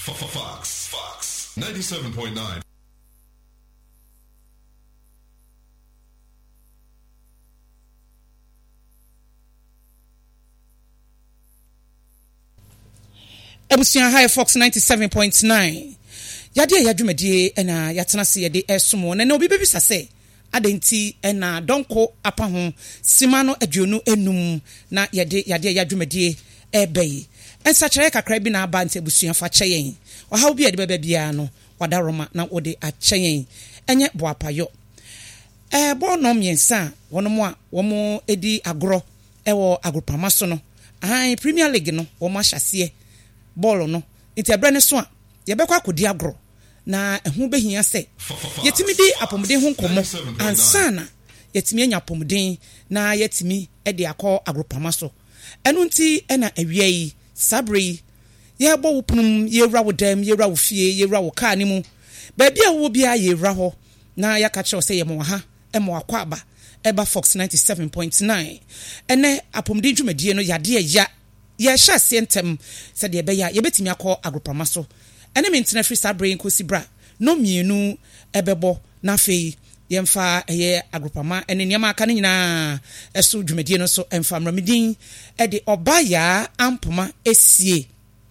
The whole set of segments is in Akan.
Fox 97.9. Ebusian High Fox 97.9. Yade yadwumedie na yatena se yede esomo na obi bebisa se adenti na donko apa ho simano aduonu enum na yade yadwumedie ebei ensa kyerɛ kakra bi na aba nte ebusuan fa kyɛyen ɔhaw bi yade bɛbɛ bia no wadaroma na wode akyɛyen enye boapayo bono miensa wonom a womo edi agro ɛwɔ agropama so no Premier League no womo ahyase ball no nti ebre ne so a yebekwa akodi agro na ehu behia se yetimi di apomden ho nkomo ansana yetimi anya apomden na yetimi de akọ agropama so enu nti na awia yi sabre ye bo wupunum ye wra wo dam ye wra wo fie ye wra wo kaa ni mu ba bia wo bia ye wra ho na yaka kye se ye mo ha e mo akwa aba eba Fox 97.9 ene apomden dwumadie no yade ya ye hya sentem se de be ya ye betimi akọ agropama so ene mentena free sabre nkosi bra no mienu ebebo na fei yemfa eye agropama ene niam aka nyina eso dwumadie no so emfa mramidin de obaya ampoma esie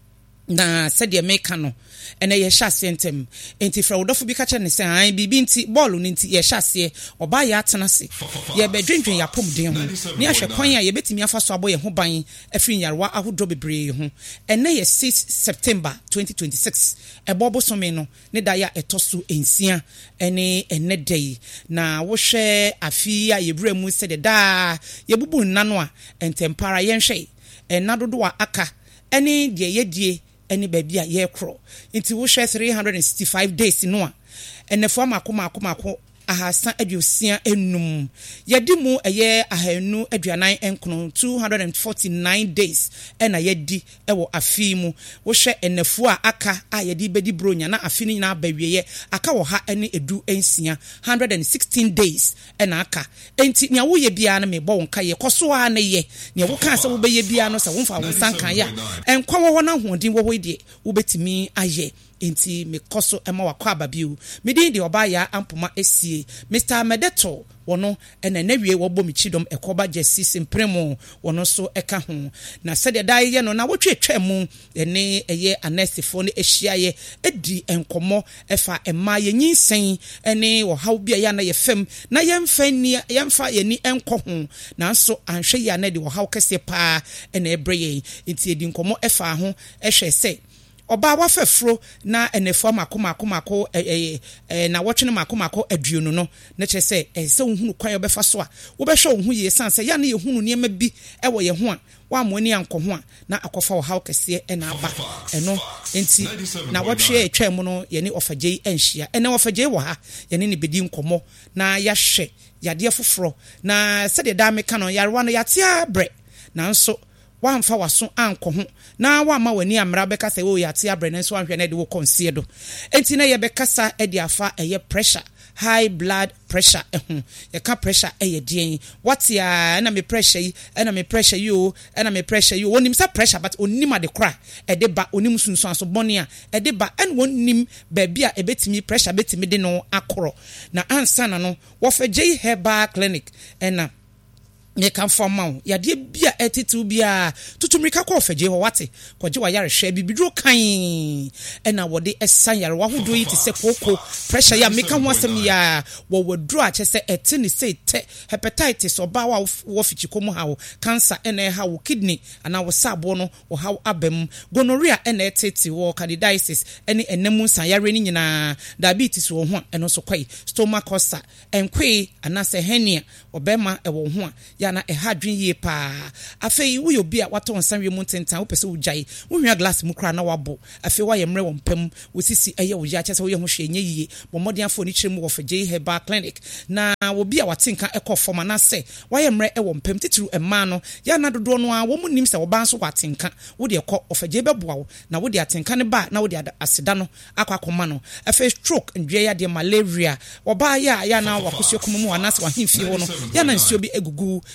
na sede meka no ene ye hya sentem enti fra wodofo bi ka che ne se an bibi nti ball no nti ye hya se obaya atena se ye bedwendwen ya pomden ho ni ahwe kwan a ye betimi afa so abo ye ho ban afiri yarwa ahodo bebre ho ene ye 6 September 2026 ebobo some no ne da ya etoso ensia ene day na wo hwe afi a ye bra mu se de da ye bubu nna no a entempara ye nhwe enadodo a aka ene de ye die eni baby a ye kro nti wo hwe 365 days no a enefo amako ahasa aduosia enum yedi mu eye ahanu aduanan enkono 249 days ena yedi ewo afi mu wo hwe enefo a aka a yedi bedi bronya na afi ni na bawiye aka wo ha ene edu ensia 116 days ena aka enti nya wo ye bia na me bo wonka ye koso a na ye nya wo kan se wo be ye bia no se wo mfa wo sankan ya enkwa wo na hoodin wo die wo betimi aye enti me koso ema wakwa ababiu medin de obaya ampoma esie Mr. Medeto wono ene nawie wo bom chidom ekoba jesi simpremo wono so eka ho na sede dai ye no na wotwetwa mu ene eye anesifo ne ehyiaye edi enkomo efa ema ye nyinsen ene wo haw bia ya na ye fem na yemfa ye ni enko ho na so anhwe ya na de wo haw kese pa ene ebreye enti edi enkomo efa ho ehwe se oba wafefro na enefo makomako na wotwene makomako aduonu no na che se se ohunu kwan obefa so a wo behwe ohunu ye sanse ya na ye hunu niema bi ewo ye ho a wa amoni anko ho a na akofa wo haw kese na aba eno enti na wotwe etwa mu no ye ni ofagye enhia ene ofagye wo ha ye ni bedi nkomo na ya hwe yade foforo na se de da meka no yarwa no yatia bre na nso wamfa waso anko ho na wama wani amra beka se wo yate abrene so anhwe na de wo konsie do enti na ye bekasa e de afa eye pressure high blood pressure ye ka pressure eye dien what ya na me pressure yi na me pressure you na me pressure you onim sa pressure but onim ade kra e de ba onim sunsun aso bone a e de ba en wonim ba bia e betimi pressure betimi de no akoro na ansa na no wo fa J Herbal Clinic na ye kan forma yade bia etitu bia tutumrika kwa ofagye ho wate kwaje wa yare hwe bibidro kan ena wode esan yare wa hodo yi te se koko pressure ya meka ho asem ya wo wadro a chese ete ni se te hepatitis oba wa wo fichikomu hawo cancer ena ha wo kidney ana wo sabo no wo hawo abem gonorrhea ena etete wo candidiasis ene enemu san yare ni nyina diabetes wo ho eno so kwai stomach ulcer enkwe ana se hernia obema e wo ho a na ehadwen ye pa afei wo yobi a wato nsanwe mu tentan wo pese wo gyae wo hwia glass mu kra na wabo afei wa yemre wo mpam wo sisi eye wo ya kyese wo ye ho hwe enye yiye bo modern afo ni kyerem wo fa J Herbal Clinic na wo bi a watenka ekofoma na se wa yemre e wo mpam titiru ema no ya na dodo no a wo mu nim se wo ban so watenka wo de ekọ ofaje beboa wo na wo de atenka ne ba na wo de aseda no akwa no afei stroke ndwe ya de malaria wo ba ya na wakosio komu mu anase wa himfie wo no ya na nsio bi egugu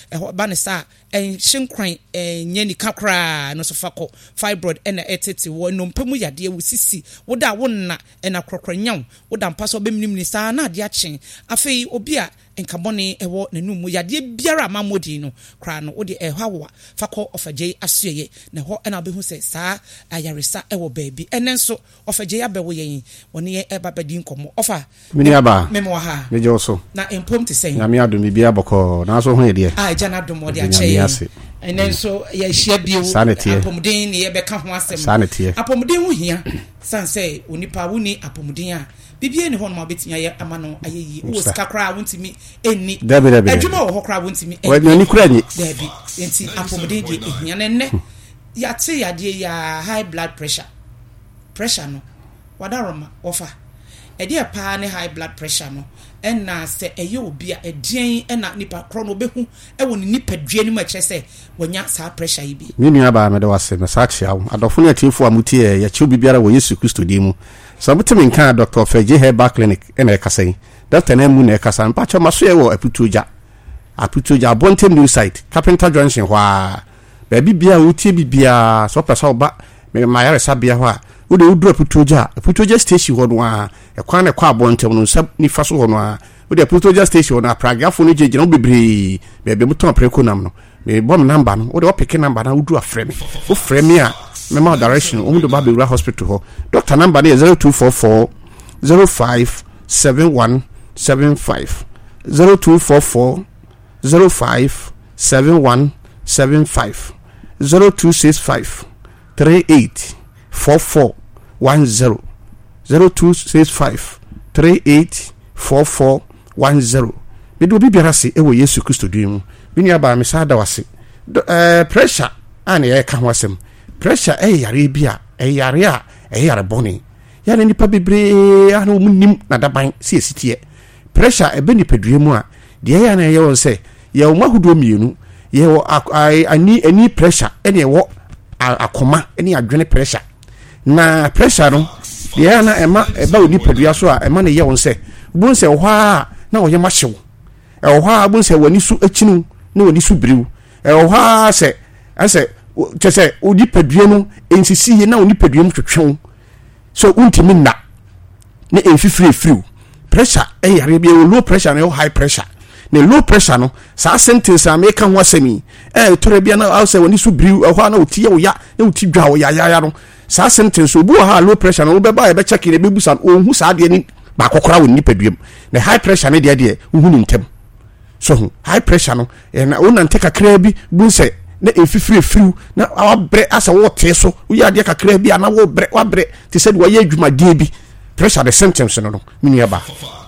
ba ne sa hyenkran nyani kakra no so fako fibroid ena etete wo no mpemu yade wo sisi wo da wo na ena krokronyam wo da mpa so bemnim ni sa na ade achen afei obi a enkabone ewo nanu mu yade biara mamodi no kra no wo de ehwawa fako ofagye asuye na ho ena behu se sa ayaresa ewo baabi enenso ofagye abewo yen woni e babadi nkomo ofa mini aba memo ha mejo so na empom te say na me adom bia boko na so ho ye de jana dom ode ache enenso ya hia bio apomden ne ye beka ho asem apomden ho hia sanse onipa woni apomden a bibie ne ho no ma betinya ye ama no ayeyi wo sika kra wontimi enni adwuma wo ho kra wontimi enni ni kra ni dabi enti apomden de hia ne ya te yade ya high blood pressure no wadaroma ofa ede pa ne high blood pressure no ena se eye obi a edien ena nipa kro no behu ewo ni nipadua ni ma kire se wonya sa pressure yi bi mi nua ba me de wase me sa chia wo adofo ne atifo amutie ya chi obi biara wo Yesu Kristo di mu so mutemi nka Dr. Feje Herbal Clinic ena ekasai doctor na mu na ekasa mpa cha maso ye wo aputoja Bontem New Site Carpenter Junction hwa ba bibia utie bibia so pesa oba me mayare sabia hwa wo de udro aputoja station ho no a ekwan na kwa Bontem no sab ni faso ho no a wo de aputoja station na pragrafo no jejina bebre be muton preko nam no me bom number no wo de opeke number na udu afrɛ me wo frɛ me a me ma direction o do ba be hospital ho doctor number is 0244 057175 0244 057175 0265 384410 0265 384410 medo bibiara se ewo Yesu Kristo dim binia ba me sada wase pressure ane ye ka ho asem pressure yare bia yare a yare boni ya ne nipa bebre anu munim na daban se esitie pressure ebe nipa duemu a de ya na ye won se ye wo mahudo mienu ye wo ani pressure ene ye wo akoma ene adwene pressure na pressure no de ya na ema eba oni padua so a ema ne ye won se bun se hwa na wo ye mahyew hwa bun se wani su akinu na wani su briw hwa se ase tese odi padua no ensisi ye na oni padua mu twetwe so untimi na enfifiri pressure yare bi low pressure na high pressure na low pressure no sa sentence America ho asemi tore bia na ase woni su briw ho na otie wo ya na oti dwa wo ya no sa sentence obu ha low pressure no be ba e be check na be busa ohun sa de ni ba kokora woni paduam na high pressure ne de ohun ntem so high pressure no na wona nteka kra bi bunse na enfifiri na awabre asa wo te so wo ya de kakra bi ana wo bre te said wo ya adwuma de bi pressure the symptoms no mini aba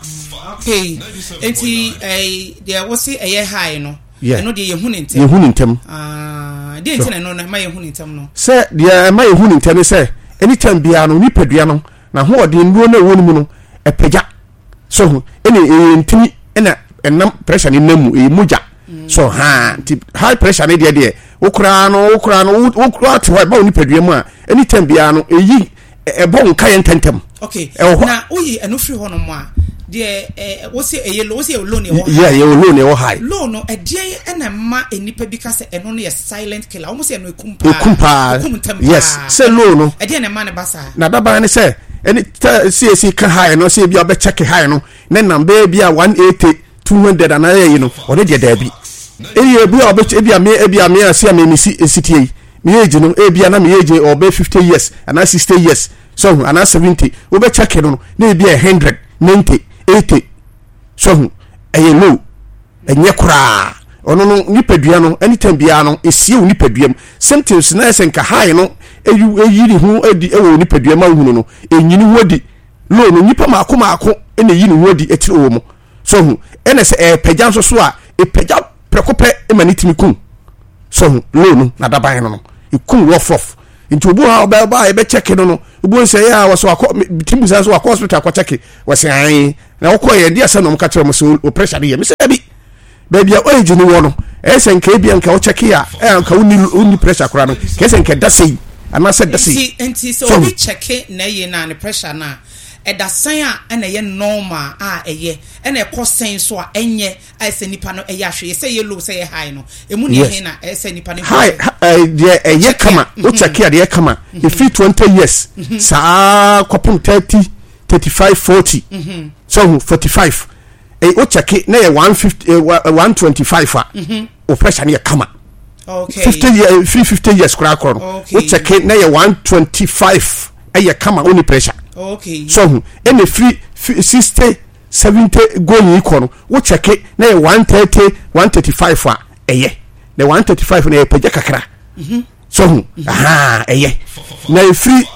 okay enti there was a high no no de ye hunu ntem de enti no na ma ye hunu ntem no se de ma ye hunu ntem se anytime bia no ni padua no na ho ode nduo na wonu mu no epagya so ene ntimi ena enam pressure ni namu muja so high pressure ne de wokura no to ba oni padua mu a anytime bia no eyi ebo nka ye ntentem okay na oyi eno free ho no mu a de wosi loan e ho ye loan e ho high loan no edie ena ma enipa bi ka se eno no ye silent killer almost eno ekumpa yes se loan no edie na ma ne basa na daba ne se eni CAC ka high no se bia be check high no na number bia 180 200 ana ye no o de da bi eyi bia obe bia me ase me sitie me age no bia na me age obe 50 years ana 60 years so ana 70 we be check no na bia 100 90 80 so low enye kura ono no nipadua no anytime bia no esie wo nipadua symptoms na esenka high no eyiri hu edi ewo nipadua ma hunu no enyini hu edi low no nipa maako ene yini hu edi etire wo mo so ene se pagya so a pagya prekope emanitimi kun so low no na daban no ikun wofof into obu ha ba be check no obu se ya wo so timu sa so hospital ko check wo se an na wo ko ye dia se no mka kire mo so pressure dey me se bi baby o age ni wo no esen ka bia nka wo check ya nka uni pressure kora no kesen ka dasei ana se dasei enti so we check na ye na ne pressure na eda san a na ye normal a eye na e kosen so a enye a se nipa no eye ahwe se ye low se ye high no emu ne he na e se nipa ne high de eye kama o check here de kama if 20 years sa kopum 30 35 40 so 45 o check na ye 150 125 o pressure ne kama. Okay. 50 years kura kro no o check na ye 125 eye kama only pressure. Okay. So any free 60 70 going equal wo check na 130 135 fa eye na 135 na peja kakra so eye na free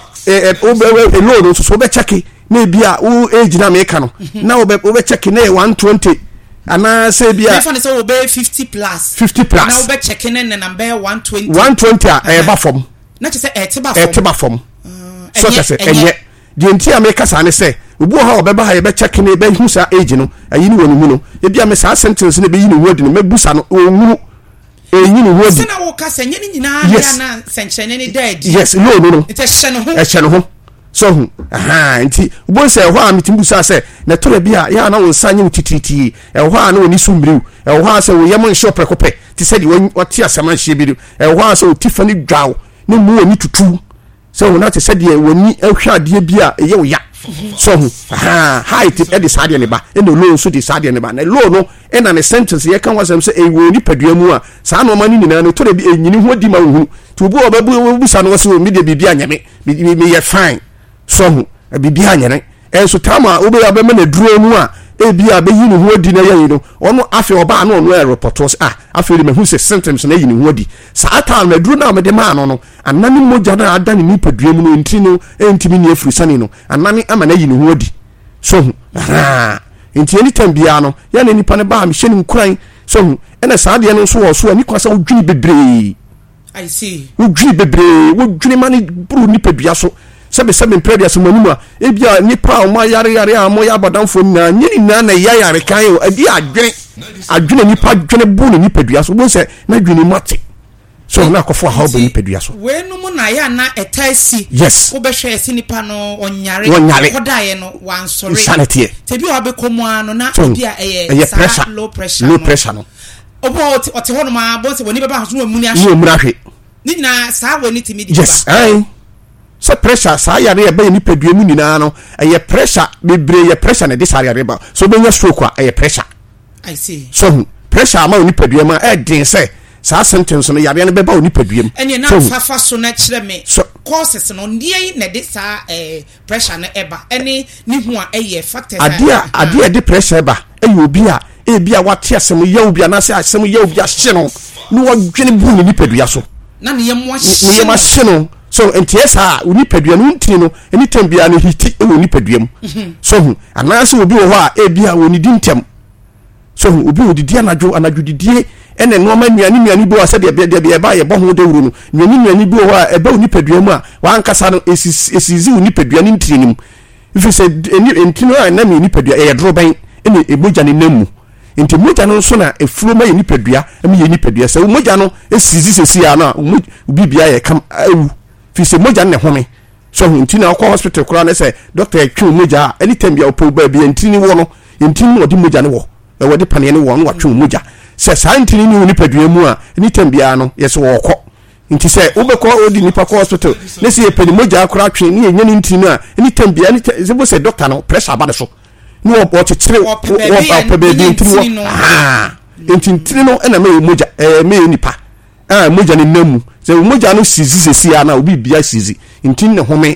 load so be check na bia wo age na me ka no na wo be check na 120 ana say bia if an say wo be 50 plus na wo be check na number 120 e ba form na che say e ba form so ka say enye di enti America sa ne say obu ha obeba ha ye be check ne be hu sa age no ayi ni wonu mu no e bia me sa sentence ne be yi ni word no mebusa no onwu eyi ni word se na wo ka se nye ni nyina ya na senchene ni dead yes no it is shene ho so enti obu se ho a mitimbusa se na tore bia ya na wo sanye utititi e ho a na oni sumbriu e ho a se wo yem nso prekope ti se di wati asama hye bi e ho a se o tifani dwaw ne mu oni tutu so na te se di woni ahwa ade bia ye wo ya so height e de sade ne ba e no low so de sade ne ba na low no e na ne sentence ye kan wasem se e wo ni padua mu a sa no mani nyina no tore bi enyini ho di ma hu to obu obabu sa no so mi de bibia nyame mi ye fine so bibia nyane enso tama obe ya be me na duro mu a e bia be yi ni ho di na ye no ono afi oba na ono report us afi de me hu se symptoms na yi ni ho di sa ta na duro na me de ma no anani moja na ada ni padua mu no enti no entimi ni afiri sane no anani ama na yi ni ho di so enti anytime bia no ya na nipa ne ba me hye ni nkuran so ena sa de no so wo so ani kwasa odwini bebre I see odwini bebre wodwini mani buru ni padua so sebe predia so manuma e bia nipa o ma yare a mo ya badanfo na nyini na na yare kan o adi adwene nipa dwene bu ni nipadua so bo se na dwene mate so na akofo ha obo nipadua so we no mu na ya na etasi yes wo be hwe esi nipa no onyare kodaye no wansore sanity tebi wa be komo ano na bia low pressure no obo oti hono ma bo se woni be ba so no mu ni ahwe ni na sa woni timi di ba yes so pressure sa yare e ba ni padua mu nyina no e pressure bebre ye pressure na dis yare ba so be nya stroke a e pressure I see so pressure ma ni padua ma e din say sa sentence no yare na be ba ni padua mu ene na fafa so na kire me causes no ndie na de sa pressure na eba ene ni hu a e factors ade de pressure ba e obi a e bia wate asem ye obi na say asem ye obi a hye no ni wo dwene bu ni padua so na ne yem wa hye no so entiesa uni padua no ntini no anytime bia no hiti e woni padua mu so anase obi wo ho a e bia woni di ntem so obi wo didi anadwo didie ene no ma nuani bi wo ase de bia ba ye bo ho de wuru no nuani bi wo ho a e ba woni padua mu a wan kasa no esizi woni padua no ntini nim if say entino a na mi ni padua e droben ene emoja ne namu enti moja no so na efuro ma ye ni padua emi ye ni padua se moja no esizi sesi a na obi bia ye kam awu fi se moja ne home so ntina akọ hospital kura na say doctor atwe moja anytime bia opo ba bia ntini wo no ntini odi moja ne wo e wodi pane ne wo no watwe moja se sa ntini ni ni padua mu a anytime bia no yeso wo kọ nti se obekọ odi nipa ko hospital ne se ye pani moja akura atwe ni enya ni ntini a anytime bia ni se bo se doctor no pressure ba de so ni wo chetere wo pa baby ntini wo ntini no na me moja me nipa moja ne namu se moja no sisi ana obi bia sisi ntin ne home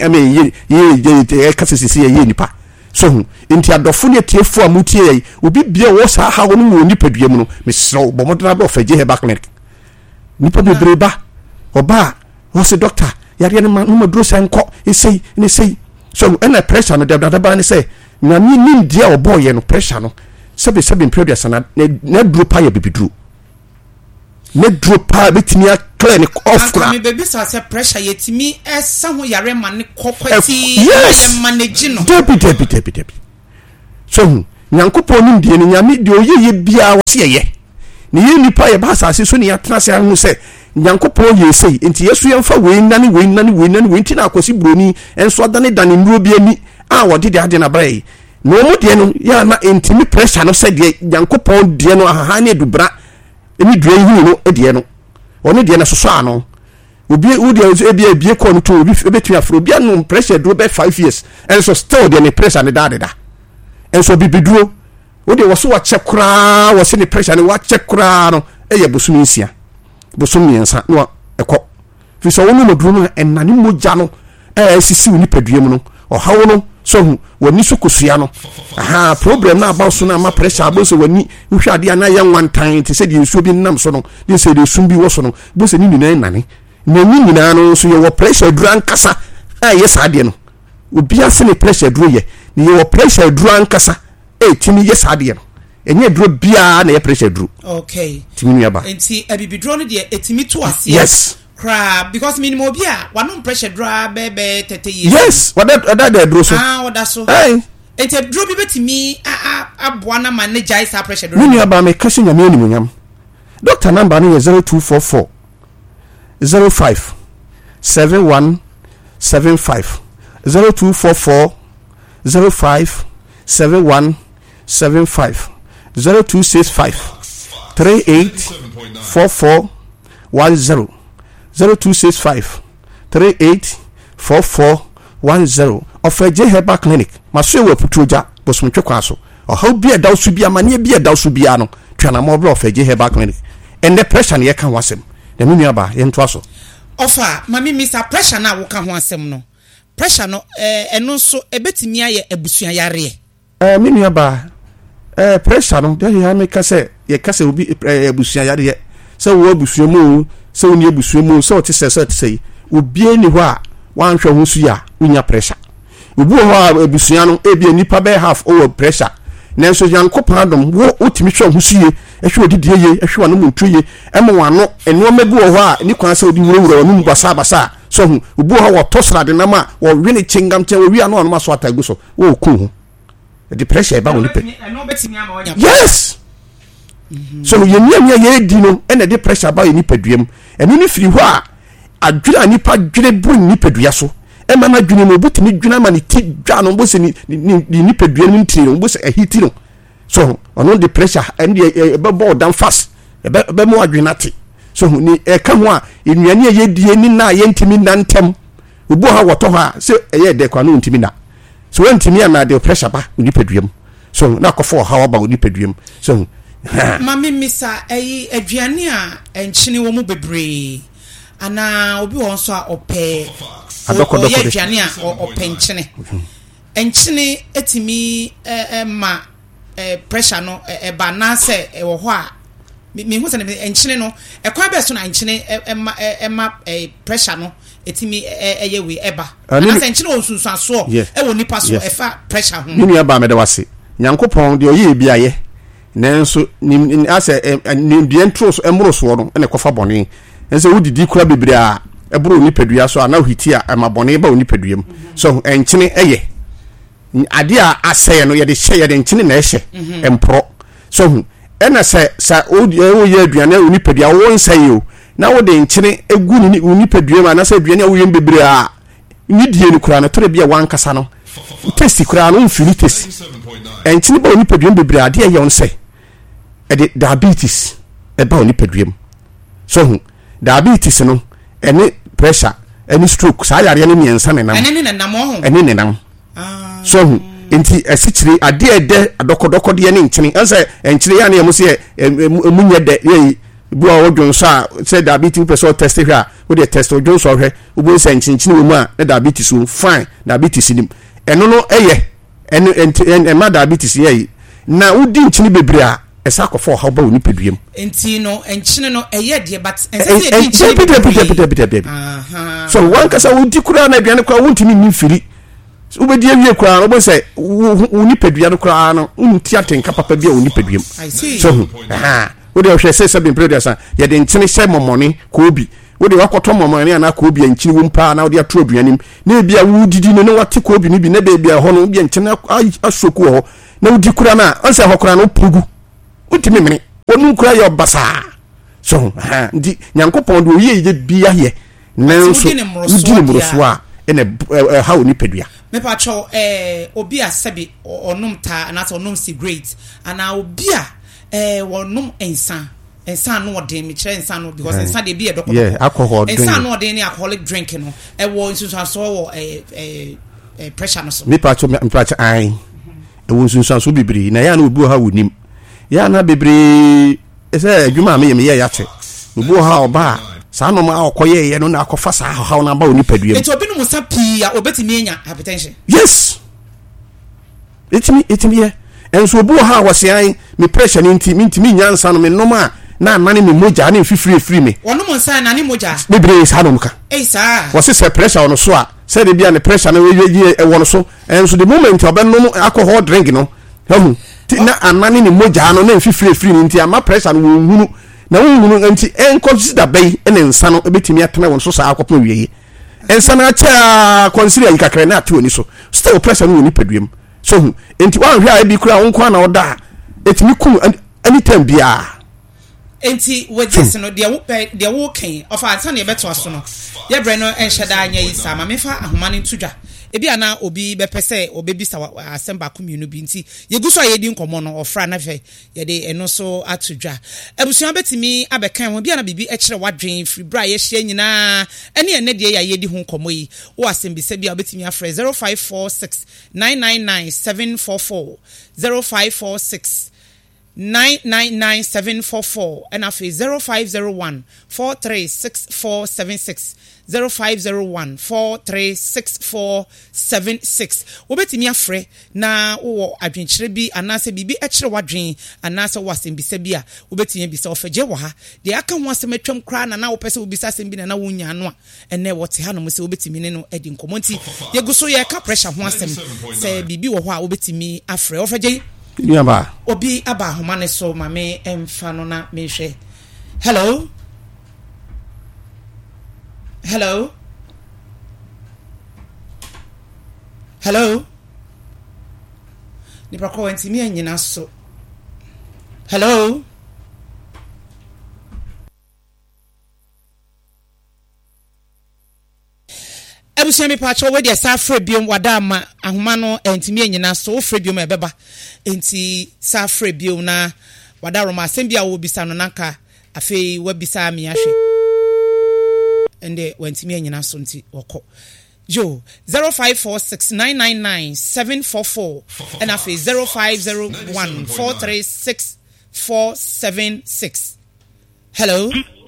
ye kasa sisi ye nipa so nti adofo ne tiefo amutie obi bia wo sa ha wo no ni padua mu no mesro bo modana be ofaje he back clinic nipa bebreba oba wo se doctor yare ne ma dro san ko esei ne sei so na pressure no da ba ne say na ni dia oboye no pressure no sebe period sana na dro pa ya bibidru ne dropa betimi a clear ne off kura me baby say pressure yetimi esa ho yare ma ne kokwati manage no debi so nyankopo nim die ne nyame de oyeye bia wo se ye ne ye nipa ye ba asase so ne yatena se anu se nyankopo ye sei enti yesu yemfa we nani we nti na akosi broni enso dane nuro bi ani wodi de ade na brai no mu de no ya na intimi pressure no said de Yankopon de no aha ne dubra eni dua yi no de no oni de na soso ano obi udi ebie ko no to obi betumi afro obi anu pressure do be 5 years and so still de ne pressure ne da and so bibiduro odi wo so wa check kura wo se ne pressure ne wa check kura no eye bosumi nsia bosumi nsa no ekọ fi so wonu moduro no enane moja no sisi woni paduam no ohawo no so wani so kosua no aha problem na about so na ma pressure abo so wani hwade ana ya wantan te se de nsuo bi nam so no de se de sum bi wo so no bo se ni nyina nane na ni nyina no so ye wo pressure duran kasa yes ade no obi ase ne pressure duro ye ni ye wo pressure duran kasa timi yes ade no enye duro bia na ye pressure duro okay timi nuaba enti abibidro no de etimi to ase yes crab because minimum bia one pressure dura bebe 30 years yes what that duro so what so hey enti duro bi betimi aboa na manage sa pressure duro nuaba me kasi nyame animunyam doctor number no 0244 05 7175 0244 05 7175 0265 38 44 10 0265 38 44 10 of J Herbal Clinic maso we putuja bosumtwe kwaso how be a dawsu bia mane bia dawsu bia no twana mo bro of J Herbal Clinic and the pressure ne kan wasem the menu aba yento aso offer mami Mr pressure na wo kan ho asem no pressure no eno so ebetimi aye abusua yare menu aba pressure no dey ya me kase ye kase obi abusua yare se wo abusua mu se woni abusua mu se o te se obi ni ho a wan hwe ho su ya unya pressure obi ho a abusua no e bi nipa be half over pressure nanso Yankopon adom wo otimi hwe ho su ye ehwe odidie ye ehwe wano muntuye emo wano eno mebu ho a ni kwan se odi wura wano basa so hu obi ho wo tosra de nama wo wini chingam che wo wi ano ma so atagu so wo ku ho the pressure ba woni pe yes so ye di no ene de pressure ba ni paduam eno ni firi ho a adwira nipa dwire bu ni padua so e ma na dwune no butini dwuna ma ni ti dwa no bo se ni padua ni ntiri no bo se ahiti no so ono the pressure and e be board down fast e be mo adwina te so ni e ka ho a enuane ye die ni na ye ntimi na ntem obo ha woto ha se ye de kwa no ntimi na so when ntimi na the pressure ba ni paduam so na kofo ha ba ni paduam so mami misa aduane a enchine wo mu bebre ana obi won so a ope adokode aduane a openchine enchine etimi ma pressure no ba na se wo ho a me hu se enchine no ekwa be so na enchine ma pressure no etimi eyewe eba na se enchine onsunsu aso e wo nipa so efa pressure ho ni aba me de wase Yankopon de oye bi aye nanso ni ase ni bien tros emroso no ene kofa bone ense wudidi kura bebre a ebro ni padua so ana hiti a emabone ba oni paduam so enchine eye ade a aseye no ye de hye ye de enchine na ehye empro so ena se sa o ye aduane oni padua wo nsaye o na wo de enchine egu ni oni paduam ana se aduane wo ye bebre a ni die ni kura na tore bia wankasa no testi kura no mfiri testi enchine ba oni paduam bebre ade ye on se the diabetes eba oni paduam so diabetes no any pressure any stroke sa yare ne miensa ne nam ene ne nam so enti esichiri ade ede adokodoko de ne nchini anse enchiri ya ne mo se emunye de ye bu a wodwon so a se diabetes person test hwa wo de test wodwon so hwe wo bo se nchini wo mu a diabetes wo fine diabetes nim eno no eye en ma diabetes ye na wodi nchini bebre a esa ko for how ba oni paduam enti no enchine no eye de but so one kasa wodi kura na aduane kwa wontimi ni firi ubedi awie kura no bo se oni padua no kura no unti atenka papa bia oni paduam so wodi hwe se bin producer ye de enchine hye momoni ko obi wodi wakoto momoni ana ko obi enchine wo mpa na wodi ato aduanim na bia wudidi no ne wate ko obi ni bi na bia ho no bia enchine asoku ho na wodi kura na anse ho kura no pugu utimi mini onu kura yo basa so ndi Yankopon do ye bia ye nanso udi mroso a ene how ni pedua me pa cho obi a sebi onum ta na so onum si great ana obi a wonum ensa no odin me kire ensa no because ensa de bi e dokko alcohol drink ensa no odin ni alcoholic drink no wo nsunsu so wo pressure no so me pa cho ai e wo nsunsu so bibiri na ya na obi ha wonim ya na bibiri ese adwuma me ye yache obi ha oba sa no ma akoye ye no na akofa sa ha na ba oni paduam enti obi no musa pii a obetimi enya hypertension yes etimi ye enso obi ha wasian me pressure ni ntimi nyansa no me noma na anane me moja na fifiri me wono mo nsa na ne moja bibiri sa no mka sa wasi se pressure ono so a se de bia ne pressure na we e wono so enso the moment obennom alcohol drink no hu na anane ni moja no na fifiri nti ama pressure no hunu na wunu nti consider bay ene nsa no ebetimi atena won so sa akopon wieye ensa na cha consider yikakre na ate oni so still pressure no ni paduam so nti wan hwe a bi kura won kwa na oda etimi kum anytime bia enti with this no de wo kan of answer na beto aso no ye bre no enhyeda anya yi sa ma mefa ahoma ne ntudwa ebi ana obi bepese obebisa asemba kuminu bi nti yeguso ayedi nkomo no ofra na fe ye de eno so atudwa ebusuan betimi abekan ho bi ana bibi ekire wadwen free bra ye hye nyina ene ene de ya yedi ho nkomo yi wo asembisa bi obetimi afre 0546999744 0546999744 and afi 0501436476 0501436476 wobetimi afre na wo adwenkyere bi anase bibi ekire wadwen anase wo asembisa bi a wobetimi bisa ofaje wo ha de aka ho asem atwam kra na wo pese wobisa asem bi na wo nya no a ene wote ha no mo se wobetimi ne no edi nkomonti yeguso ye ka pressure ho asem se bibi wo ho a wobetimi afre ofaje Yaba. Obi aba homane so mame emfa no na mehwe. Hello. Hello. Hello. Ni prako ntimi anyina so. Hello. Ebushemi pacho we dey sa frebium wadama ahoma no entimi anyina so frebium ebeba enti sa frebium na wadaroma asembia wo bisa no nanka afei wabisa mi ahwe ende wentimi anyina so nti woko jo 0546999744 and afei 0501436476 hello